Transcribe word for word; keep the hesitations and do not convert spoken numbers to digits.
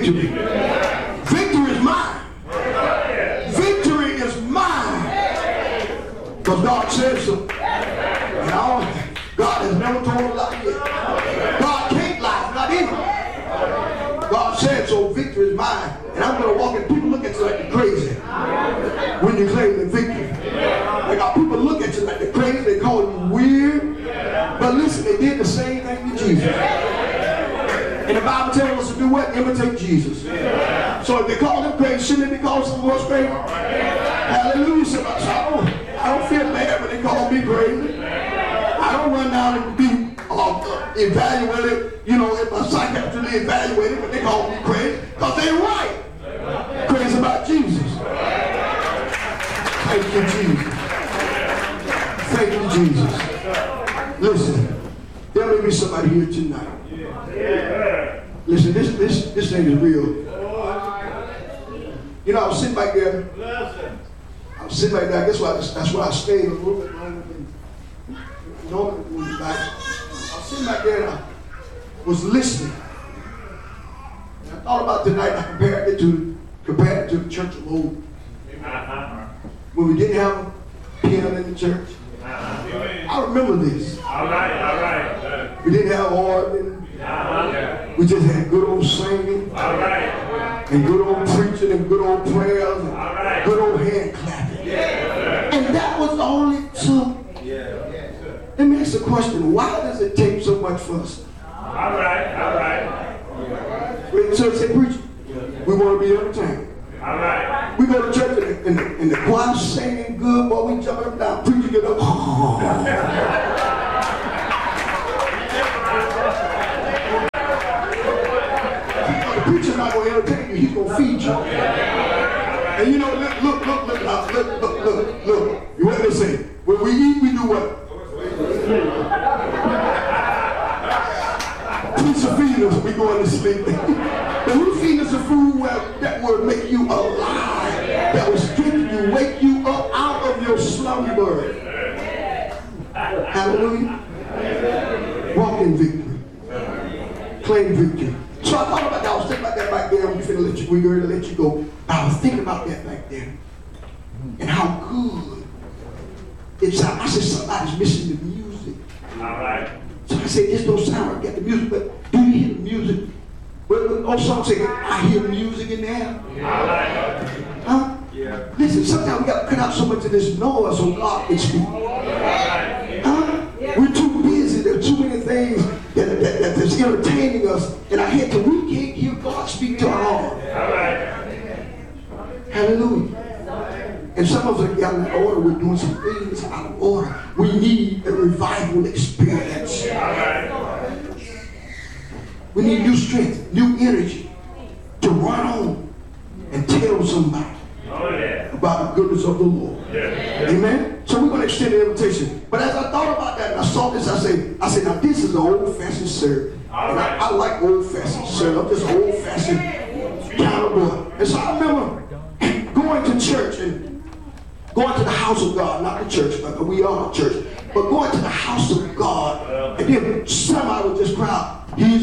victory. Victory is mine. Victory is mine. Because God said so. And all, God has never told a lie yet. God can't lie, not in him. God said so, victory is mine. And I'm going to walk in. People look at you like you're crazy when you claim the victory. They got people look at you like they're crazy. They call you weird. But listen, they did the same thing to Jesus. And the Bible tells us to do what? Imitate Jesus. So if they call him crazy, shouldn't they be called someone else crazy? Hallelujah. So I don't, I don't feel bad when they call me crazy. I don't run down and be uh, evaluated, you know, if my psychiatrist evaluated, but they call me crazy because they're right. Crazy about Jesus. Thank you, Jesus. Thank you, Jesus. Listen, there may be somebody here tonight. Listen, this this this thing is real. You know, I was sitting back there. I was sitting back there. I guess why that's why I stayed a little bit longer than normally. Back. I was sitting back there and I was listening. And I thought about tonight. I compared it to compared it to the church of old. When we didn't have a piano in the church. I remember this. All right, all right. We didn't have organ. We just had good old singing. All right. And good old preaching and good old prayers and All right. good old hand clapping. And that was all it took. Let me ask the question, why does it take so much for us? All right, all right. Wait, so say, preacher, we want to be entertained. All right. We go to church and the, and the, and the choir singing good, boy, we jumping up and down, preacher get up. Oh. The preacher's not going to entertain you, he's going to feed you. And you know, look, look, look, look, look, look, look, look, look. You what they say? When we eat, we do what? Preacher feed us, we going to sleep. But who feed us a food that will make you alive, that will strengthen you, wake you up out of your slumber? Hallelujah. Walk in victory. Claim victory. So I thought about that. I was thinking about that back there. We're going to let you, we're going to let you go. I was thinking about that back there. And how good it sounds. I said, somebody's missing the music. All right. So I said, this don't sound like get the music, but do you hear the music? Well, old song say, I hear music in there. All right. Huh? Yeah. Listen, sometimes we got to cut out so much of this noise so God can speak. Huh? We're too busy. There are too many things that, that, that that's entertaining us in our head that we can't hear God speak to our heart. All right. Hallelujah. And some of us are out of order. We're doing some things out of order. We need a revival experience. All right. We need new strength, new energy to run on and tell somebody Oh, yeah. about the goodness of the Lord. Yeah. Amen? So we're going to extend the invitation. But as I thought about that and I saw this, I said, I said, now this is an old-fashioned service. And I, I like old-fashioned service. I'm just old-fashioned kind of boy. And so I remember going to church and going to the house of God, not the church, but we are a church, but going to the house of God, and then somebody would just cry, he's